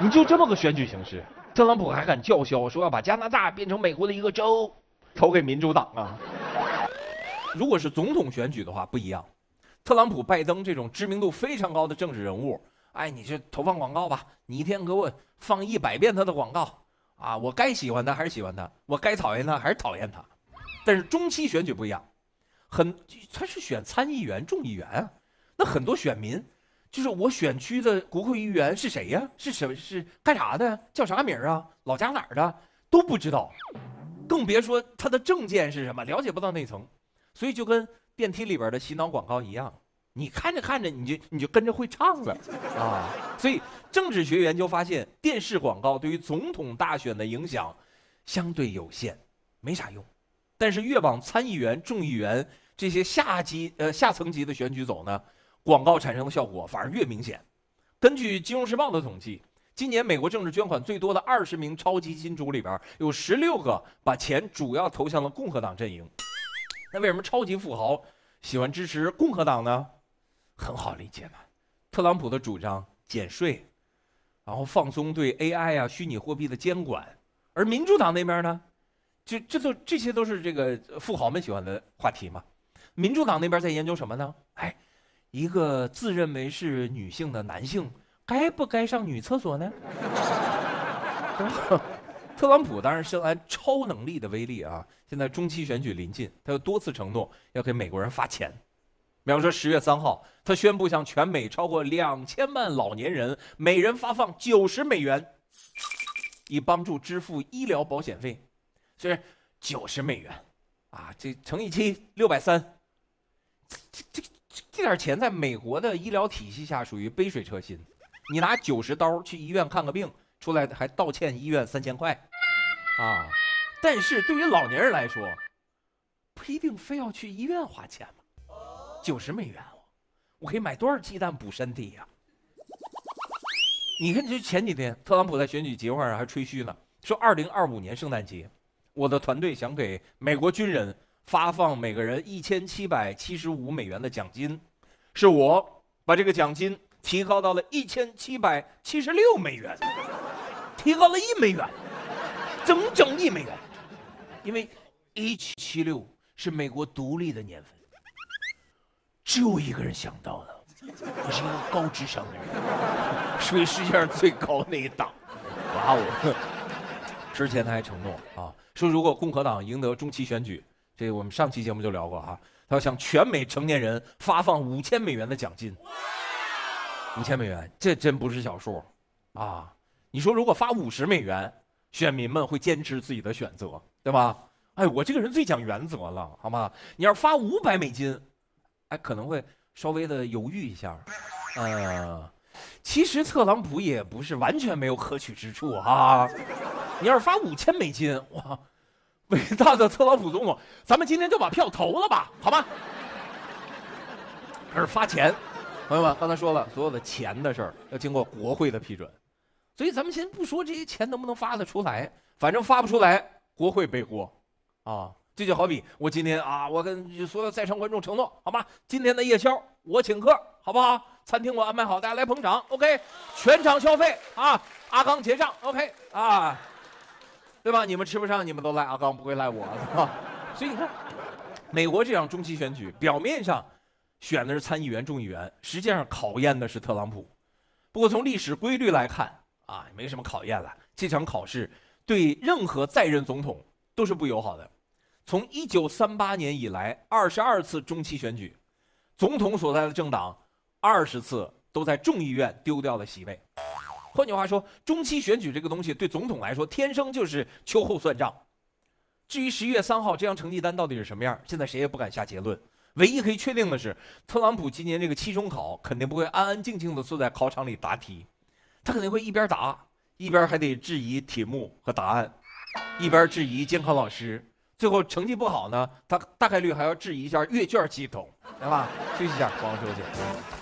你就这么个选举形式，特朗普还敢叫嚣说要把加拿大变成美国的一个州，投给民主党啊。如果是总统选举的话不一样，特朗普、拜登这种知名度非常高的政治人物，哎，你就投放广告吧，你一天给我放100遍他的广告啊，我该喜欢他还是喜欢他，我该讨厌他还是讨厌他。但是中期选举不一样，他是选参议员、众议员啊，那很多选民就是我选区的国会议员是谁呀？是干啥的？叫啥名啊？老家哪儿的都不知道，更别说他的政见是什么，了解不到那层。所以就跟电梯里边的洗脑广告一样，你看着看着你就跟着会唱了啊。所以政治学研究发现，电视广告对于总统大选的影响相对有限，没啥用。但是越往参议员、众议员这些下层级的选举走呢，广告产生的效果反而越明显。根据《金融时报》的统计，今年美国政治捐款最多的20名超级金主里边，有16个把钱主要投向了共和党阵营。那为什么超级富豪喜欢支持共和党呢？很好理解嘛，特朗普的主张减税，然后放松对 AI 啊、虚拟货币的监管，而民主党那边呢，这些都是这个富豪们喜欢的话题嘛。民主党那边在研究什么呢？哎，一个自认为是女性的男性，该不该上女厕所呢？特朗普当然深谙超能力的威力啊！现在中期选举临近，他又多次承诺要给美国人发钱。比方说10月3号，他宣布向全美超过2000万老年人每人发放90美元，以帮助支付医疗保险费。所以90美元啊，这乘以7，630。这点钱在美国的医疗体系下属于杯水车薪。你拿90刀去医院看个病，出来还道歉医院3000块。啊，但是对于老年人来说，不一定非要去医院花钱嘛。90美元，我可以买多少鸡蛋补身体呀？你看，就前几天特朗普在选举集会上还吹嘘呢，说2025年圣诞节，我的团队想给美国军人发放每个人1775美元的奖金，是我把这个奖金提高到了1776美元，提高了1美元。整整1美元，因为1776是美国独立的年份，只有一个人想到的，我是一个高智商的人，属于世界上最高那一档。哇哦！之前他还承诺啊，说如果共和党赢得中期选举，这个我们上期节目就聊过啊，他要向全美成年人发放5000美元的奖金。5000美元，这真不是小数啊！你说如果发50美元？选民们会坚持自己的选择，对吧？哎，我这个人最讲原则了，好吗？你要是发500美金，哎，可能会稍微的犹豫一下。其实特朗普也不是完全没有可取之处啊。你要是发5000美金，哇，伟大的特朗普总统，咱们今天就把票投了吧，好吗？可是发钱，朋友们，刚才说了，所有的钱的事儿要经过国会的批准。所以咱们先不说这些钱能不能发得出来，反正发不出来，国会背锅，啊，这就好比我今天啊，我跟所有在场观众承诺，好吗？今天的夜宵我请客，好不好？餐厅我安排好，大家来捧场 ，OK？ 全场消费啊，阿刚结账 ，OK？ 啊，对吧？你们吃不上，你们都赖阿刚，不会赖我，对吧？所以你看，美国这样中期选举，表面上选的是参议员、众议员，实际上考验的是特朗普。不过从历史规律来看，啊，没什么考验了。这场考试对任何在任总统都是不友好的。从1938年以来，22次中期选举，总统所在的政党20次都在众议院丢掉了席位。换句话说，中期选举这个东西对总统来说，天生就是秋后算账。至于11月3号这张成绩单到底是什么样，现在谁也不敢下结论。唯一可以确定的是，特朗普今年这个期中考肯定不会安安静静的坐在考场里答题。他肯定会一边答，一边还得质疑题目和答案，一边质疑监考老师。最后成绩不好呢，他大概率还要质疑一下阅卷系统，对吧？休息一下，广告之后见。